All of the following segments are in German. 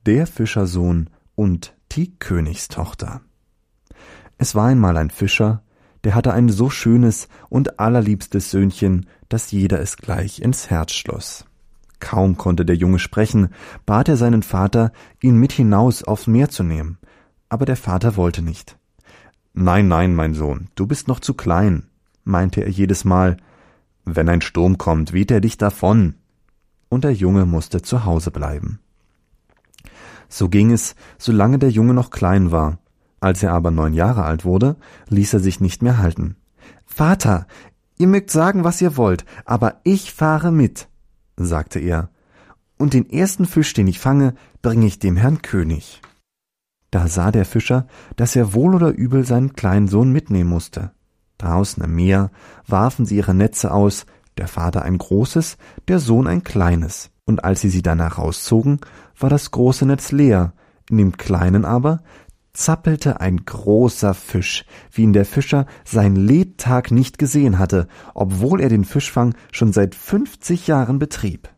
Der Fischersohn und die Königstochter. Es war einmal ein Fischer, der hatte ein so schönes und allerliebstes Söhnchen, dass jeder es gleich ins Herz schloss. Kaum konnte der Junge sprechen, bat er seinen Vater, ihn mit hinaus aufs Meer zu nehmen. Aber der Vater wollte nicht. »Nein, nein, mein Sohn, du bist noch zu klein«, meinte er jedes Mal. »Wenn ein Sturm kommt, weht er dich davon.« Und der Junge musste zu Hause bleiben. So ging es, solange der Junge noch klein war. Als er aber 9 Jahre alt wurde, ließ er sich nicht mehr halten. »Vater, ihr mögt sagen, was ihr wollt, aber ich fahre mit«, sagte er, »und den ersten Fisch, den ich fange, bringe ich dem Herrn König.« Da sah der Fischer, dass er wohl oder übel seinen kleinen Sohn mitnehmen musste. Draußen im Meer warfen sie ihre Netze aus, der Vater ein großes, der Sohn ein kleines. Und als sie dann herauszogen, war das große Netz leer, in dem kleinen aber zappelte ein großer Fisch, wie ihn der Fischer sein Lebtag nicht gesehen hatte, obwohl er den Fischfang schon seit 50 Jahren betrieb.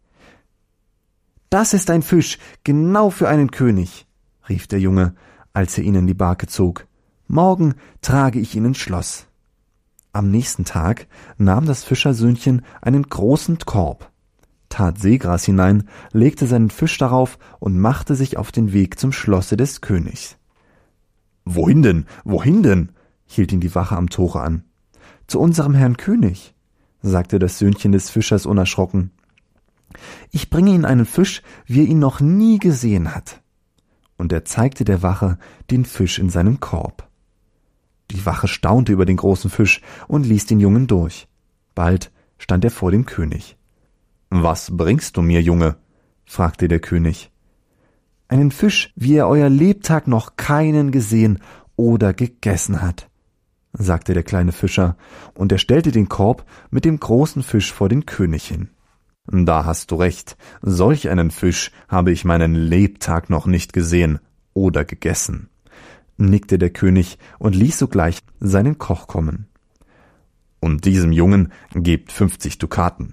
»Das ist ein Fisch, genau für einen König«, rief der Junge, als er ihn in die Barke zog. »Morgen trage ich ihn ins Schloss.« Am nächsten Tag nahm das Fischersöhnchen einen großen Korb, tat Seegras hinein, legte seinen Fisch darauf und machte sich auf den Weg zum Schlosse des Königs. »Wohin denn? Wohin denn?« hielt ihn die Wache am Tore an. »Zu unserem Herrn König«, sagte das Söhnchen des Fischers unerschrocken. »Ich bringe Ihnen einen Fisch, wie er ihn noch nie gesehen hat.« Und er zeigte der Wache den Fisch in seinem Korb. Die Wache staunte über den großen Fisch und ließ den Jungen durch. Bald stand er vor dem König. »Was bringst du mir, Junge?« fragte der König. »Einen Fisch, wie er euer Lebtag noch keinen gesehen oder gegessen hat«, sagte der kleine Fischer, und er stellte den Korb mit dem großen Fisch vor den König hin. »Da hast du recht, solch einen Fisch habe ich meinen Lebtag noch nicht gesehen oder gegessen«, nickte der König und ließ sogleich seinen Koch kommen. »Und diesem Jungen gebt 50 Dukaten.«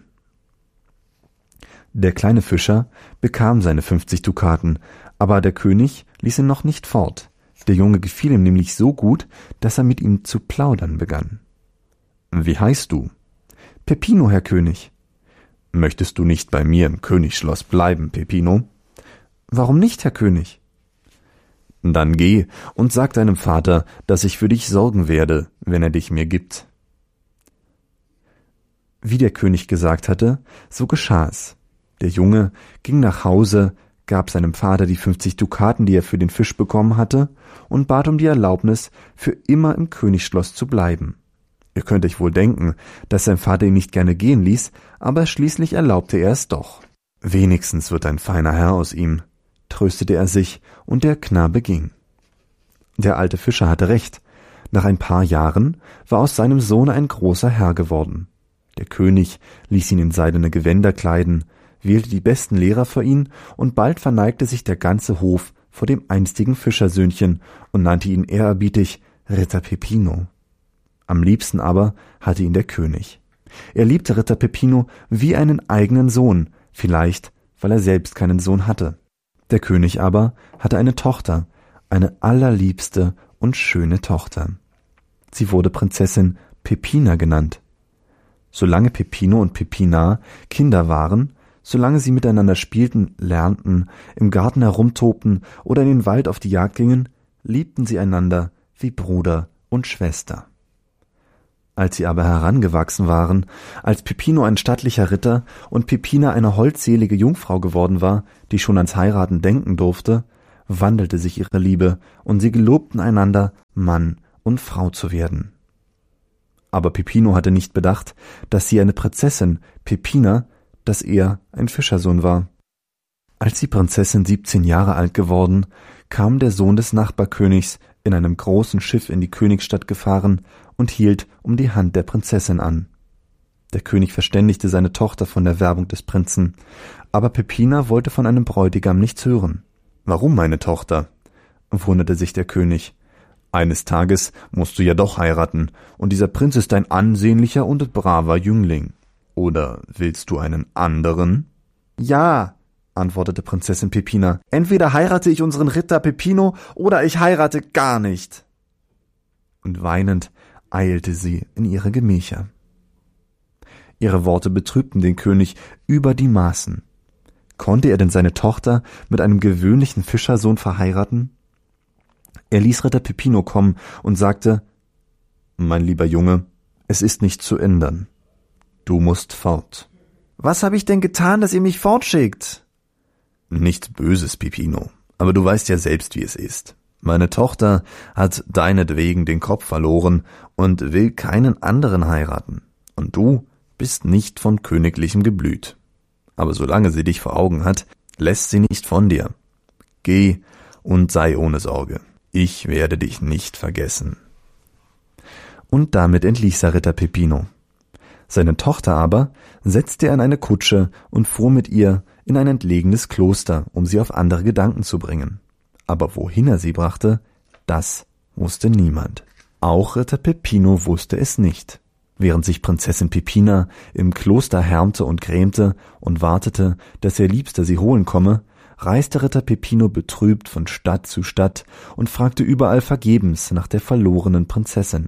Der kleine Fischer bekam seine 50 Dukaten, aber der König ließ ihn noch nicht fort. Der Junge gefiel ihm nämlich so gut, dass er mit ihm zu plaudern begann. »Wie heißt du?« »Peppino, Herr König.« »Möchtest du nicht bei mir im Königsschloss bleiben, Peppino?« »Warum nicht, Herr König?« »Dann geh und sag deinem Vater, dass ich für dich sorgen werde, wenn er dich mir gibt.« Wie der König gesagt hatte, so geschah es. Der Junge ging nach Hause, gab seinem Vater die 50 Dukaten, die er für den Fisch bekommen hatte, und bat um die Erlaubnis, für immer im Königsschloss zu bleiben. Ihr könnt euch wohl denken, dass sein Vater ihn nicht gerne gehen ließ, aber schließlich erlaubte er es doch. »Wenigstens wird ein feiner Herr aus ihm«, tröstete er sich, und der Knabe ging. Der alte Fischer hatte recht. Nach ein paar Jahren war aus seinem Sohne ein großer Herr geworden. Der König ließ ihn in seidene Gewänder kleiden, wählte die besten Lehrer für ihn, und bald verneigte sich der ganze Hof vor dem einstigen Fischersöhnchen und nannte ihn ehrerbietig Ritter Peppino. Am liebsten aber hatte ihn der König. Er liebte Ritter Peppino wie einen eigenen Sohn, vielleicht, weil er selbst keinen Sohn hatte. Der König aber hatte eine Tochter, eine allerliebste und schöne Tochter. Sie wurde Prinzessin Peppina genannt. Solange Peppino und Peppina Kinder waren, solange sie miteinander spielten, lernten, im Garten herumtobten oder in den Wald auf die Jagd gingen, liebten sie einander wie Bruder und Schwester. Als sie aber herangewachsen waren, als Peppino ein stattlicher Ritter und Peppina eine holdselige Jungfrau geworden war, die schon ans Heiraten denken durfte, wandelte sich ihre Liebe, und sie gelobten einander, Mann und Frau zu werden. Aber Peppino hatte nicht bedacht, dass sie eine Prinzessin, Peppina, dass er ein Fischersohn war. Als die Prinzessin 17 Jahre alt geworden, kam der Sohn des Nachbarkönigs in einem großen Schiff in die Königsstadt gefahren und hielt um die Hand der Prinzessin an. Der König verständigte seine Tochter von der Werbung des Prinzen, aber Peppina wollte von einem Bräutigam nichts hören. »Warum, meine Tochter?« wunderte sich der König. »Eines Tages musst du ja doch heiraten, und dieser Prinz ist ein ansehnlicher und braver Jüngling. Oder willst du einen anderen?« »Ja«, antwortete Prinzessin Peppina. »Entweder heirate ich unseren Ritter Peppino oder ich heirate gar nicht.« Und weinend eilte sie in ihre Gemächer. Ihre Worte betrübten den König über die Maßen. Konnte er denn seine Tochter mit einem gewöhnlichen Fischersohn verheiraten? Er ließ Ritter Peppino kommen und sagte: »Mein lieber Junge, es ist nicht zu ändern. Du musst fort.« »Was habe ich denn getan, dass ihr mich fortschickt?« »Nichts Böses, Peppino, aber du weißt ja selbst, wie es ist. Meine Tochter hat deinetwegen den Kopf verloren und will keinen anderen heiraten. Und du bist nicht von königlichem Geblüt. Aber solange sie dich vor Augen hat, lässt sie nicht von dir. Geh und sei ohne Sorge. Ich werde dich nicht vergessen.« Und damit entließ er Ritter Peppino. Seine Tochter aber setzte er in eine Kutsche und fuhr mit ihr in ein entlegenes Kloster, um sie auf andere Gedanken zu bringen. Aber wohin er sie brachte, das wusste niemand. Auch Ritter Peppino wusste es nicht. Während sich Prinzessin Peppina im Kloster härmte und grämte und wartete, dass ihr Liebster sie holen komme, reiste Ritter Peppino betrübt von Stadt zu Stadt und fragte überall vergebens nach der verlorenen Prinzessin.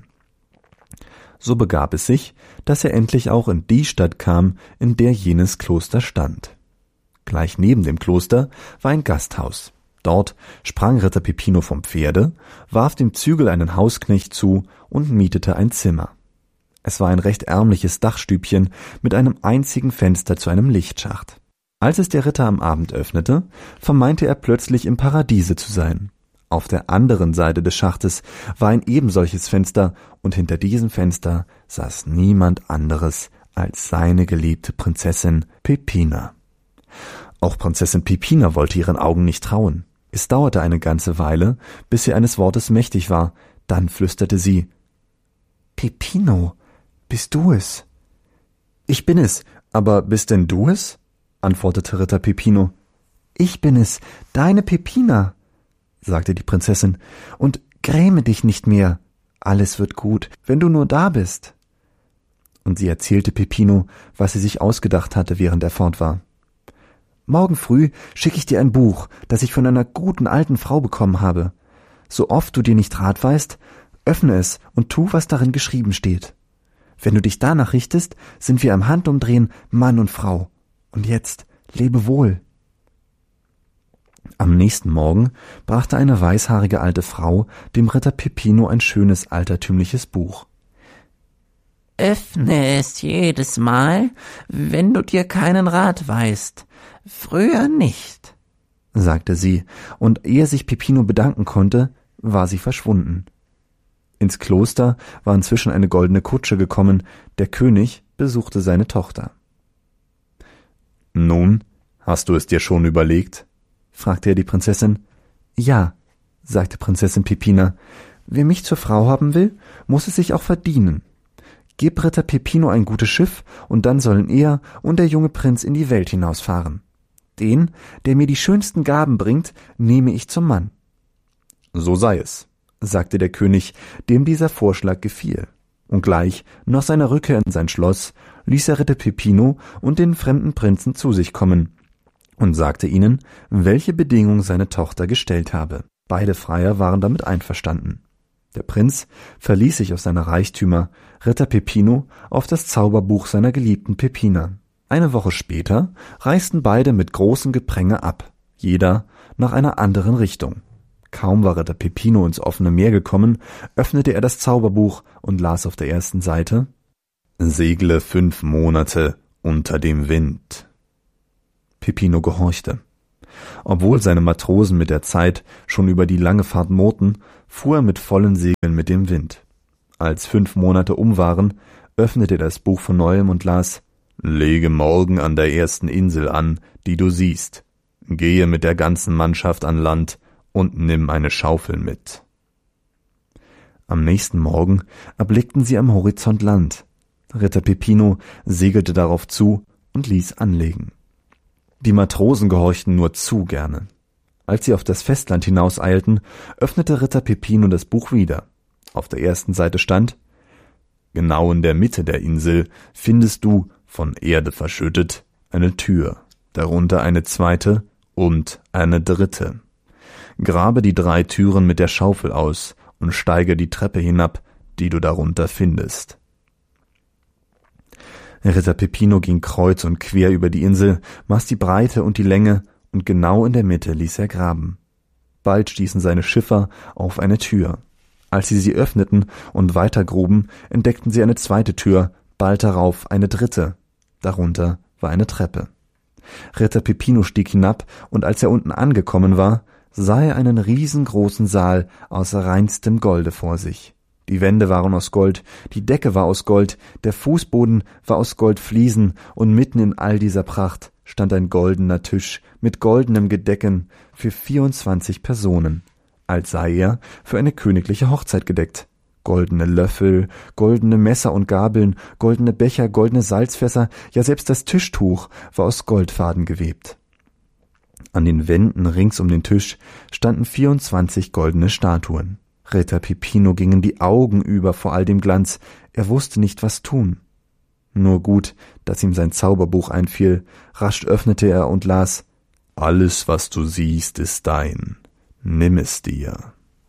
So begab es sich, dass er endlich auch in die Stadt kam, in der jenes Kloster stand. Gleich neben dem Kloster war ein Gasthaus. Dort sprang Ritter Peppino vom Pferde, warf dem Zügel einen Hausknecht zu und mietete ein Zimmer. Es war ein recht ärmliches Dachstübchen mit einem einzigen Fenster zu einem Lichtschacht. Als es der Ritter am Abend öffnete, vermeinte er plötzlich im Paradiese zu sein. Auf der anderen Seite des Schachtes war ein ebensolches Fenster, und hinter diesem Fenster saß niemand anderes als seine geliebte Prinzessin Peppina. Auch Prinzessin Peppina wollte ihren Augen nicht trauen. Es dauerte eine ganze Weile, bis sie eines Wortes mächtig war. Dann flüsterte sie: »Peppino, bist du es?« »Ich bin es, aber bist denn du es?« antwortete Ritter Peppino. »Ich bin es, deine Peppina«, sagte die Prinzessin, »und gräme dich nicht mehr. Alles wird gut, wenn du nur da bist.« Und sie erzählte Peppino, was sie sich ausgedacht hatte, während er fort war. »Morgen früh schicke ich dir ein Buch, das ich von einer guten alten Frau bekommen habe. So oft du dir nicht Rat weißt, öffne es und tu, was darin geschrieben steht. Wenn du dich danach richtest, sind wir im Handumdrehen Mann und Frau. Und jetzt, lebe wohl.« Am nächsten Morgen brachte eine weißhaarige alte Frau dem Ritter Peppino ein schönes altertümliches Buch. »Öffne es jedes Mal, wenn du dir keinen Rat weißt. Früher nicht«, sagte sie, und ehe sich Peppino bedanken konnte, war sie verschwunden. Ins Kloster war inzwischen eine goldene Kutsche gekommen, der König besuchte seine Tochter. »Nun, hast du es dir schon überlegt?« fragte er die Prinzessin. »Ja«, sagte Prinzessin Peppina, »wer mich zur Frau haben will, muss es sich auch verdienen. Gib Ritter Peppino ein gutes Schiff, und dann sollen er und der junge Prinz in die Welt hinausfahren. Den, der mir die schönsten Gaben bringt, nehme ich zum Mann.« »So sei es«, sagte der König, dem dieser Vorschlag gefiel. Und gleich nach seiner Rückkehr in sein Schloss ließ er Ritter Peppino und den fremden Prinzen zu sich kommen und sagte ihnen, welche Bedingung seine Tochter gestellt habe. Beide Freier waren damit einverstanden. Der Prinz verließ sich auf seine Reichtümer, Ritter Peppino auf das Zauberbuch seiner geliebten Peppina. Eine Woche später reisten beide mit großem Gepränge ab, jeder nach einer anderen Richtung. Kaum war Ritter Peppino ins offene Meer gekommen, öffnete er das Zauberbuch und las auf der ersten Seite: »Segle 5 Monate unter dem Wind.« Peppino gehorchte. Obwohl seine Matrosen mit der Zeit schon über die lange Fahrt murrten, fuhr er mit vollen Segeln mit dem Wind. Als 5 Monate um waren, öffnete er das Buch von neuem und las: »Lege morgen an der ersten Insel an, die du siehst. Gehe mit der ganzen Mannschaft an Land und nimm eine Schaufel mit.« Am nächsten Morgen erblickten sie am Horizont Land. Ritter Peppino segelte darauf zu und ließ anlegen. Die Matrosen gehorchten nur zu gerne. Als sie auf das Festland hinauseilten, öffnete Ritter Peppino das Buch wieder. Auf der ersten Seite stand: »Genau in der Mitte der Insel findest du, von Erde verschüttet, eine Tür. darunter eine zweite und eine dritte. Grabe die 3 Türen mit der Schaufel aus und steige die Treppe hinab, die du darunter findest. Ritter Peppino ging kreuz und quer über die Insel, maß die Breite und die Länge, und genau in der Mitte ließ er graben. Bald stießen seine Schiffer auf eine Tür. Als sie öffneten und weitergruben, entdeckten sie eine zweite Tür, bald darauf eine dritte. Darunter war eine Treppe. Ritter Peppino stieg hinab, und als er unten angekommen war, sah er einen riesengroßen Saal aus reinstem Golde vor sich. Die Wände waren aus Gold, die Decke war aus Gold, der Fußboden war aus Goldfliesen, und mitten in all dieser Pracht stand ein goldener Tisch mit goldenem Gedecken für 24 Personen, als sei er für eine königliche Hochzeit gedeckt. Goldene Löffel, goldene Messer und Gabeln, goldene Becher, goldene Salzfässer, ja selbst das Tischtuch war aus Goldfaden gewebt. An den Wänden rings um den Tisch standen 24 goldene Statuen. Ritter Peppino gingen die Augen über vor all dem Glanz, er wusste nicht, was tun. Nur gut, dass ihm sein Zauberbuch einfiel, rasch öffnete er und las: »Alles, was du siehst, ist dein. Nimm es dir.«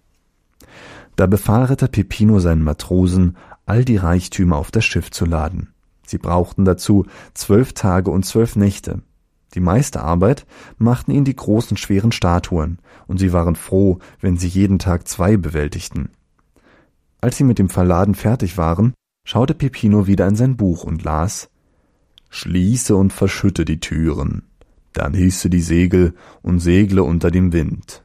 Da befahl Ritter Peppino seinen Matrosen, all die Reichtümer auf das Schiff zu laden. Sie brauchten dazu 12 Tage und 12 Nächte. Die meiste Arbeit machten ihnen die großen, schweren Statuen, und sie waren froh, wenn sie jeden Tag 2 bewältigten. Als sie mit dem Verladen fertig waren, schaute Peppino wieder in sein Buch und las: »Schließe und verschütte die Türen, dann hisse die Segel und segle unter dem Wind.«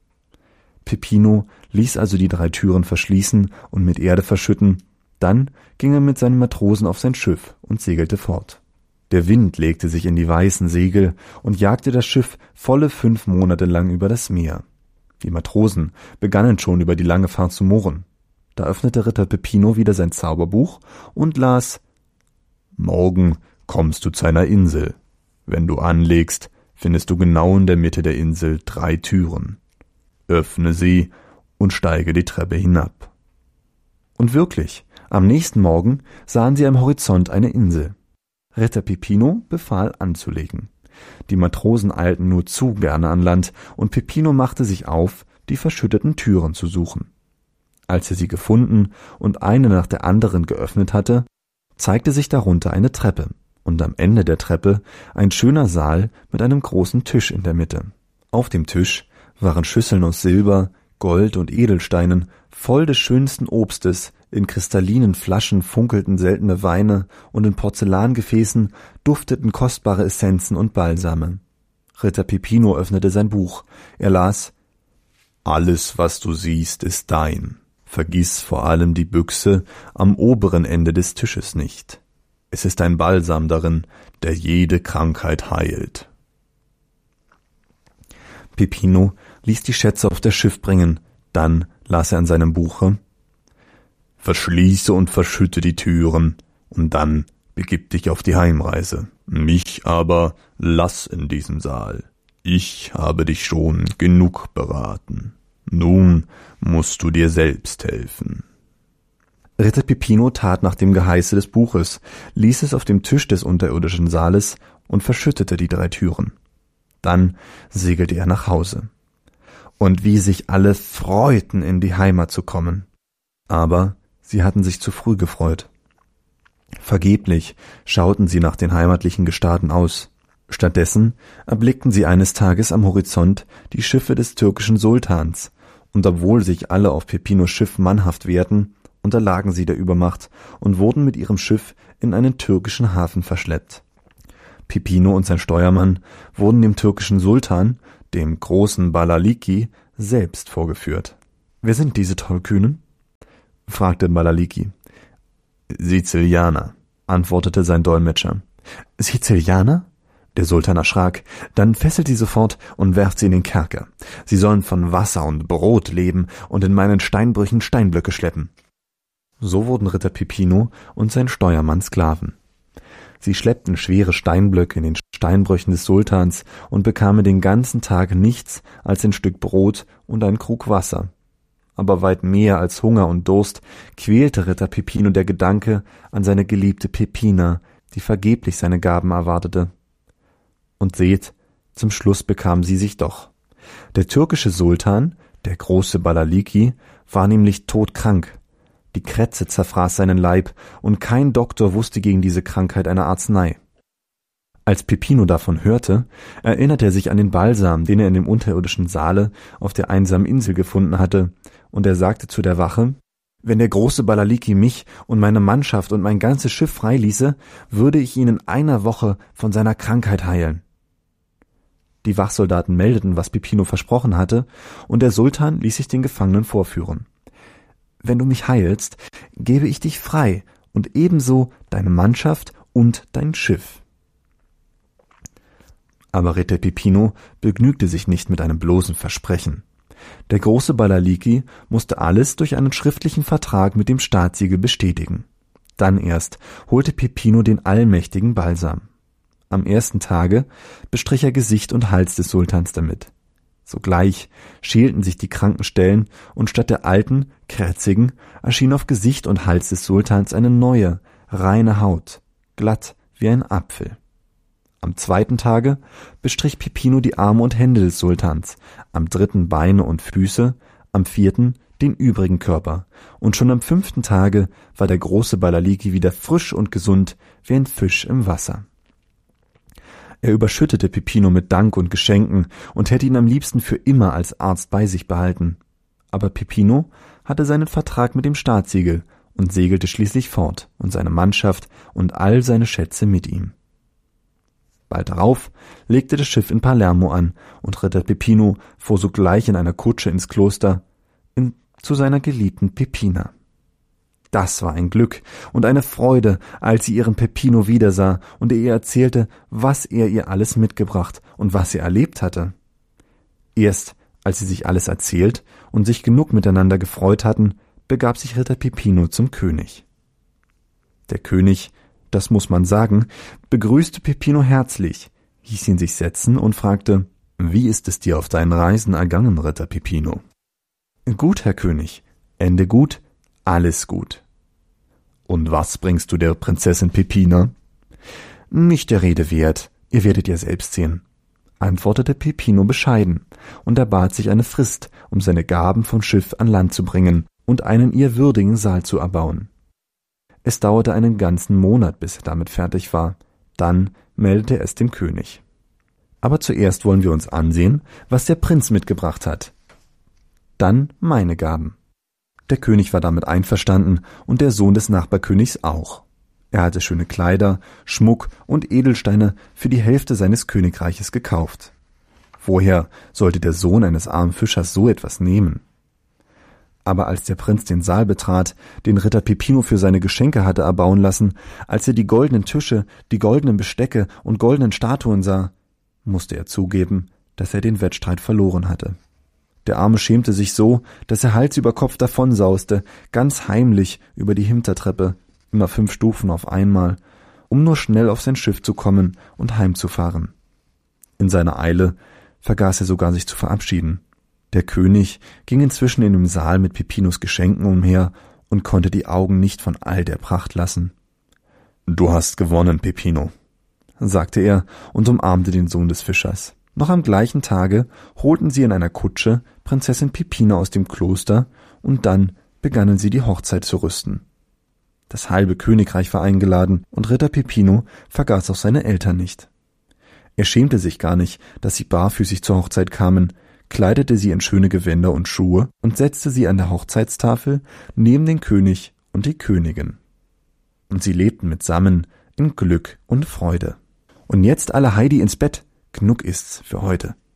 Peppino ließ also die 3 Türen verschließen und mit Erde verschütten, dann ging er mit seinen Matrosen auf sein Schiff und segelte fort. Der Wind legte sich in die weißen Segel und jagte das Schiff volle 5 Monate lang über das Meer. Die Matrosen begannen schon über die lange Fahrt zu murren. Da öffnete Ritter Peppino wieder sein Zauberbuch und las: »Morgen kommst du zu einer Insel. Wenn du anlegst, findest du genau in der Mitte der Insel 3 Türen. Öffne sie und steige die Treppe hinab.« Und wirklich, am nächsten Morgen sahen sie am Horizont eine Insel. Ritter Peppino befahl anzulegen. Die Matrosen eilten nur zu gerne an Land, und Peppino machte sich auf, die verschütteten Türen zu suchen. Als er sie gefunden und eine nach der anderen geöffnet hatte, zeigte sich darunter eine Treppe, und am Ende der Treppe ein schöner Saal mit einem großen Tisch in der Mitte. Auf dem Tisch waren Schüsseln aus Silber, Gold und Edelsteinen, voll des schönsten Obstes, in kristallinen Flaschen funkelten seltene Weine, und in Porzellangefäßen dufteten kostbare Essenzen und Balsame. Ritter Peppino öffnete sein Buch. Er las: »Alles, was du siehst, ist dein. Vergiss vor allem die Büchse am oberen Ende des Tisches nicht. Es ist ein Balsam darin, der jede Krankheit heilt.« Peppino ließ die Schätze auf das Schiff bringen, dann las er in seinem Buche: »Verschließe und verschütte die Türen, und dann begib dich auf die Heimreise. Mich aber lass in diesem Saal. Ich habe dich schon genug beraten. Nun musst du dir selbst helfen.« Ritter Peppino tat nach dem Geheiße des Buches, ließ es auf dem Tisch des unterirdischen Saales und verschüttete die 3 Türen. Dann segelte er nach Hause. Und wie sich alle freuten, in die Heimat zu kommen. Aber sie hatten sich zu früh gefreut. Vergeblich schauten sie nach den heimatlichen Gestaden aus. Stattdessen erblickten sie eines Tages am Horizont die Schiffe des türkischen Sultans, und obwohl sich alle auf Peppinos Schiff mannhaft wehrten, unterlagen sie der Übermacht und wurden mit ihrem Schiff in einen türkischen Hafen verschleppt. Peppino und sein Steuermann wurden dem türkischen Sultan, dem großen Balaliki, selbst vorgeführt. »Wer sind diese Tollkühnen?« fragte Balaliki. »Sizilianer«, antwortete sein Dolmetscher. »Sizilianer?« Der Sultan erschrak. »Dann fesselt sie sofort und werft sie in den Kerker. Sie sollen von Wasser und Brot leben und in meinen Steinbrüchen Steinblöcke schleppen.« So wurden Ritter Peppino und sein Steuermann Sklaven. Sie schleppten schwere Steinblöcke in den Steinbrüchen des Sultans und bekamen den ganzen Tag nichts als ein Stück Brot und einen Krug Wasser. Aber weit mehr als Hunger und Durst quälte Ritter Peppino der Gedanke an seine geliebte Peppina, die vergeblich seine Gaben erwartete. Und seht, zum Schluss bekamen sie sich doch. Der türkische Sultan, der große Balaliki, war nämlich todkrank. Die Krätze zerfraß seinen Leib, und kein Doktor wusste gegen diese Krankheit eine Arznei. Als Peppino davon hörte, erinnerte er sich an den Balsam, den er in dem unterirdischen Saale auf der einsamen Insel gefunden hatte, und er sagte zu der Wache: »Wenn der große Balaliki mich und meine Mannschaft und mein ganzes Schiff freiließe, würde ich ihn in einer Woche von seiner Krankheit heilen.« Die Wachsoldaten meldeten, was Peppino versprochen hatte, und der Sultan ließ sich den Gefangenen vorführen. »Wenn du mich heilst, gebe ich dich frei und ebenso deine Mannschaft und dein Schiff.« Aber Ritter Peppino begnügte sich nicht mit einem bloßen Versprechen. Der große Balaliki musste alles durch einen schriftlichen Vertrag mit dem Staatssiegel bestätigen. Dann erst holte Peppino den allmächtigen Balsam. Am ersten Tage bestrich er Gesicht und Hals des Sultans damit. Sogleich schälten sich die kranken Stellen, und statt der alten, krätzigen, erschien auf Gesicht und Hals des Sultans eine neue, reine Haut, glatt wie ein Apfel. Am zweiten Tage bestrich Peppino die Arme und Hände des Sultans, am dritten Beine und Füße, am vierten den übrigen Körper, und schon am fünften Tage war der große Balaliki wieder frisch und gesund wie ein Fisch im Wasser. Er überschüttete Peppino mit Dank und Geschenken und hätte ihn am liebsten für immer als Arzt bei sich behalten. Aber Peppino hatte seinen Vertrag mit dem Staatssiegel und segelte schließlich fort und seine Mannschaft und all seine Schätze mit ihm. Bald darauf legte das Schiff in Palermo an, und Ritter Peppino fuhr sogleich in einer Kutsche ins Kloster zu seiner geliebten Peppina. Das war ein Glück und eine Freude, als sie ihren Peppino wiedersah und er ihr erzählte, was er ihr alles mitgebracht und was er erlebt hatte. Erst als sie sich alles erzählt und sich genug miteinander gefreut hatten, begab sich Ritter Peppino zum König. Der König, das muss man sagen, begrüßte Peppino herzlich, hieß ihn sich setzen und fragte: »Wie ist es dir auf deinen Reisen ergangen, Ritter Peppino?« »Gut, Herr König, Ende gut, alles gut.« »Und was bringst du der Prinzessin Peppina?« »Nicht der Rede wert, ihr werdet ja selbst sehen«, antwortete Peppino bescheiden, und er bat sich eine Frist, um seine Gaben vom Schiff an Land zu bringen und einen ihr würdigen Saal zu erbauen. Es dauerte einen ganzen Monat, bis er damit fertig war. Dann meldete er es dem König. Aber zuerst wollen wir uns ansehen, was der Prinz mitgebracht hat. Dann meine Gaben. Der König war damit einverstanden und der Sohn des Nachbarkönigs auch. Er hatte schöne Kleider, Schmuck und Edelsteine für die Hälfte seines Königreiches gekauft. Woher sollte der Sohn eines armen Fischers so etwas nehmen? Aber als der Prinz den Saal betrat, den Ritter Peppino für seine Geschenke hatte erbauen lassen, als er die goldenen Tische, die goldenen Bestecke und goldenen Statuen sah, musste er zugeben, dass er den Wettstreit verloren hatte. Der Arme schämte sich so, dass er Hals über Kopf davonsauste, ganz heimlich über die Hintertreppe, immer 5 Stufen auf einmal, um nur schnell auf sein Schiff zu kommen und heimzufahren. In seiner Eile vergaß er sogar, sich zu verabschieden. Der König ging inzwischen in dem Saal mit Peppinos Geschenken umher und konnte die Augen nicht von all der Pracht lassen. »Du hast gewonnen, Peppino«, sagte er und umarmte den Sohn des Fischers. Noch am gleichen Tage holten sie in einer Kutsche Prinzessin Peppina aus dem Kloster, und dann begannen sie die Hochzeit zu rüsten. Das halbe Königreich war eingeladen, und Ritter Peppino vergaß auch seine Eltern nicht. Er schämte sich gar nicht, dass sie barfüßig zur Hochzeit kamen, kleidete sie in schöne Gewänder und Schuhe und setzte sie an der Hochzeitstafel neben den König und die Königin. Und sie lebten mitsammen in Glück und Freude. Und jetzt alle Heidi ins Bett, genug ist's für heute.